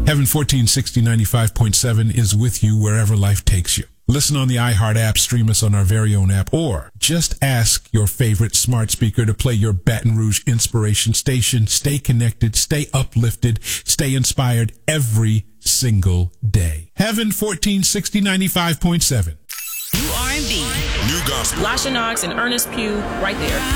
Heaven 1460 95.7 is with you wherever life takes you. Listen on the iHeart app, stream us on our very own app, or just ask your favorite smart speaker to play your Baton Rouge inspiration station. Stay connected, stay uplifted, stay inspired every single day. Heaven 1460 95.7. New R&B. New gospel. Lasha Knox and Ernest Pugh right there.